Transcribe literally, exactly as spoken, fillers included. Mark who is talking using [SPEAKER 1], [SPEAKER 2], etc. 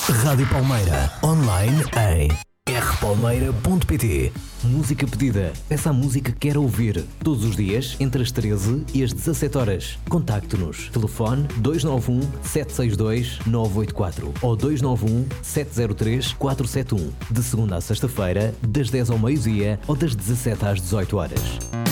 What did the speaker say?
[SPEAKER 1] Rádio Palmeira, online em r palmeira ponto pt. Música pedida. Peça a música que quer ouvir. Todos os dias, entre as treze e as dezassete horas. Contacte-nos. Telefone dois nove um, sete seis dois, nove oito quatro ou dois nove um, sete zero três, quatro sete um. De segunda a sexta-feira, das dez ao meio-dia ou das dezassete às dezoito horas.